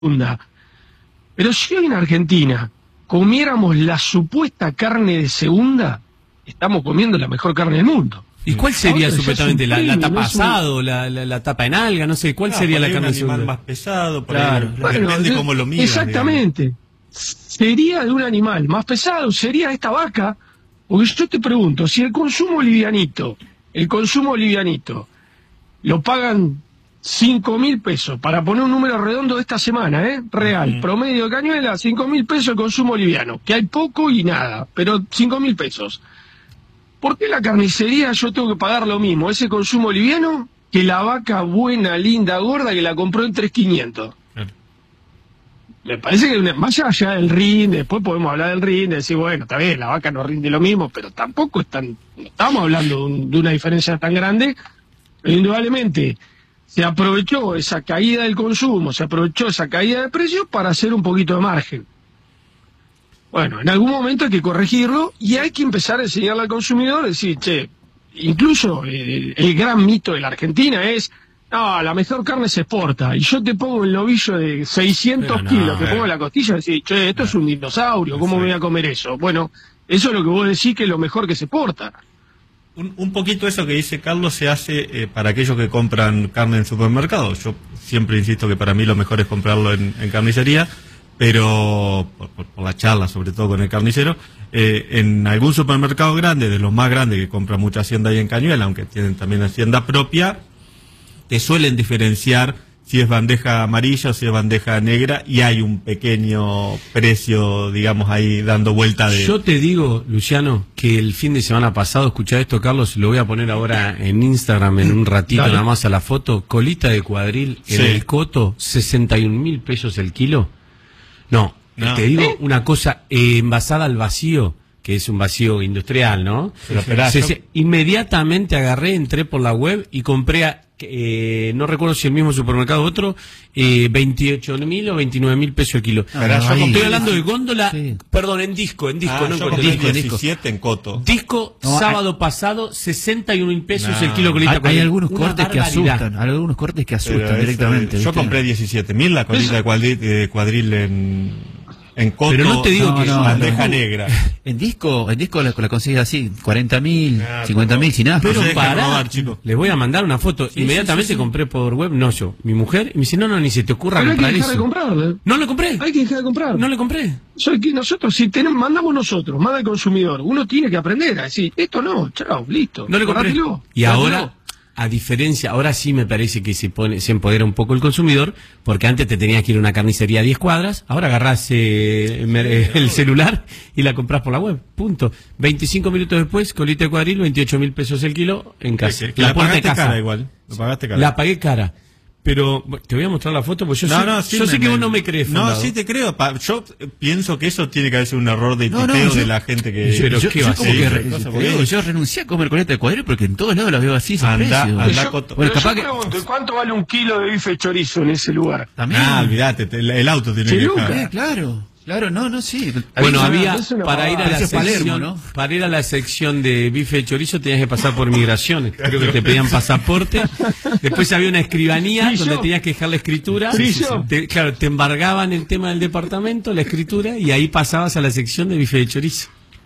segunda. Pero si hoy en Argentina comiéramos la supuesta carne de segunda, estamos comiendo la mejor carne del mundo. ¿Y cuál sería Ahora, supuestamente la tapa no asado, la tapa en alga? No sé, ¿cuál sería la carne de segunda? Un animal más pesado, por Claro. ahí, Bueno, depende cómo lo midas. exactamente. Digamos. Sería de un animal más pesado, sería esta vaca. Porque yo te pregunto, si el consumo livianito, lo pagan 5.000 pesos, para poner un número redondo de esta semana, real, promedio de Cañuela, 5.000 pesos el consumo liviano, que hay poco y nada, pero 5.000 pesos. ¿Por qué la carnicería yo tengo que pagar lo mismo, ese consumo liviano, que la vaca buena, linda, gorda, que la compró en 3.500? Me parece que más allá del RIN, después podemos hablar del RIN, decir, bueno, está bien, la vaca no rinde lo mismo, pero tampoco no estamos hablando de una diferencia tan grande. Pero indudablemente se aprovechó esa caída del consumo, se aprovechó esa caída de precios para hacer un poquito de margen. Bueno, en algún momento hay que corregirlo y hay que empezar a enseñarle al consumidor, decir, che, incluso el gran mito de la Argentina es, no, la mejor carne se exporta, y yo te pongo el novillo de 600 kilos, te pongo la costilla y decís, che, esto es un dinosaurio, ¿cómo me voy a comer eso? Bueno, eso es lo que vos decís que es lo mejor que se exporta. Un poquito eso que dice Carlos se hace para aquellos que compran carne en supermercado. Yo siempre insisto que para mí lo mejor es comprarlo en carnicería, pero por la charla, sobre todo con el carnicero, en algún supermercado grande, de los más grandes que compra mucha hacienda ahí en Cañuela, aunque tienen también hacienda propia, te suelen diferenciar si es bandeja amarilla o si es bandeja negra, y hay un pequeño precio, digamos, ahí dando vuelta de... Yo te digo, Luciano, que el fin de semana pasado, escuchá esto, Carlos, lo voy a poner ahora en Instagram en un ratito. Dale. Nada más a la foto, colita de cuadril en el Coto, 61.000 pesos el kilo. No, te digo una cosa, envasada al vacío, que es un vacío industrial, ¿no? Inmediatamente agarré, entré por la web y compré, no recuerdo si el mismo supermercado o otro, 28.000 o 29.000 pesos el kilo. Estoy hablando de góndola, perdón, en disco, no en 17 en Coto. Disco, sábado pasado, 61.000 pesos el kilo colita. Hay algunos cortes que asustan, directamente. Yo compré 17.000 la colita de cuadril en Coto, pero no te digo que bandeja negra. En disco la consigues así, 40.000, 50.000 sin nada. Pero les voy a mandar una foto. Inmediatamente compré por web, mi mujer, y me dice, no, ni se te ocurra comprar eso. No lo compré. Hay que dejar de comprar. No lo compré. Nosotros, si mandamos nosotros, manda el consumidor, uno tiene que aprender a decir, esto no, chao, listo. No lo compré. Y ahora... A diferencia, ahora sí me parece que se empodera un poco el consumidor, porque antes te tenías que ir a una carnicería a 10 cuadras, ahora agarrás el celular y la comprás por la web, punto. 25 minutos después, colita de cuadril, 28.000 pesos el kilo en casa. La pagaste cara igual, la pagué cara. Pero te voy a mostrar la foto, porque yo sé que vos no me crees. No, sí te creo. Yo pienso que eso tiene que haber sido un error de tipeo de la gente que... Yo renuncié a comer coleta de cuadril porque en todos lados la veo así. Bueno, capaz que... ¿Cuánto vale un kilo de bife chorizo en ese lugar? También. Olvídate, el auto tiene que dejar. Claro, sí. Bueno, para ir a la sección, ¿no? Para ir a la sección de bife de chorizo tenías que pasar por migraciones. Creo que te pedían pasaporte. Después había una escribanía donde tenías que dejar la escritura. Te embargaban el tema del departamento, la escritura, y ahí pasabas a la sección de bife de chorizo.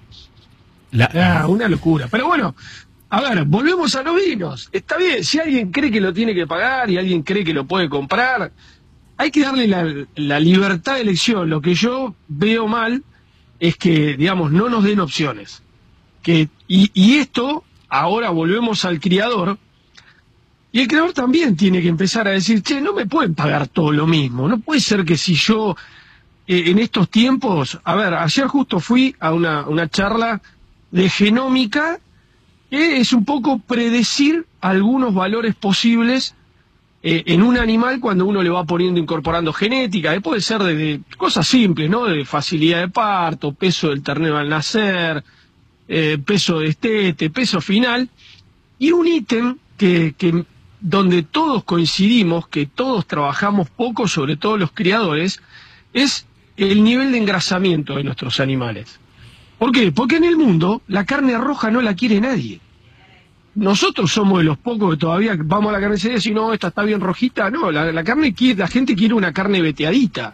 Una locura. Pero bueno, a ver, volvemos a los vinos. Está bien, si alguien cree que lo tiene que pagar y alguien cree que lo puede comprar, hay que darle la libertad de elección. Lo que yo veo mal es que, digamos, no nos den opciones. Y esto, ahora volvemos al criador, y el criador también tiene que empezar a decir, che, no me pueden pagar todo lo mismo. No puede ser que si yo, en estos tiempos, a ver, ayer justo fui a una charla de genómica, que es un poco predecir algunos valores posibles en un animal cuando uno le va incorporando genética, puede ser de cosas simples, ¿no? De facilidad de parto, peso del ternero al nacer, peso de destete, peso final, y un ítem que donde todos coincidimos, que todos trabajamos poco, sobre todo los criadores, es el nivel de engrasamiento de nuestros animales. ¿Por qué? Porque en el mundo la carne roja no la quiere nadie. nosotros somos de los pocos que todavía vamos a la carnicería y decimos, no, esta está bien rojita. No, la carne, la gente quiere una carne veteadita.